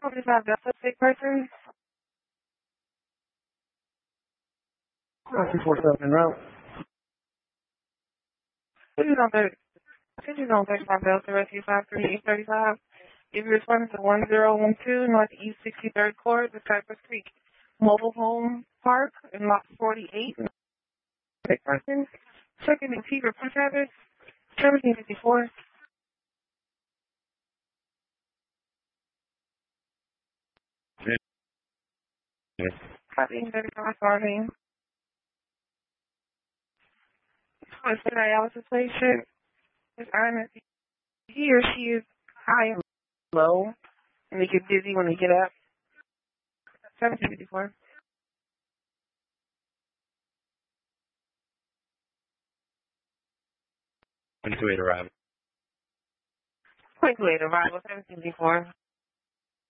Is that the sick person? 247 route. Cities on 35 Delta Rescue 53835. If you're responding to 1012 Northeast 63rd Court, the Cypress Creek Mobile Home Park in Lot 48. Sick person. Second and fever punch habit. 1754. Copy 35 starting. It's a dialysis patient. His honest. He or she is high and low, and they get dizzy when they get up. 1754. Point to 8 arrival. Quick way to arrival, 1754.